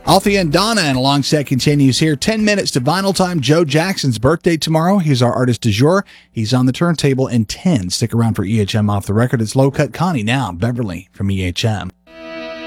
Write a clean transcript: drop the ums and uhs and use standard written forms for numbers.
Althea and Donna and Along Set continues here. 10 minutes to Vinyl Time. Joe Jackson's birthday tomorrow. He's our artist du jour. He's on the turntable in 10. Stick around for EHM Off the Record. It's Low Cut Connie now. Beverly from EHM.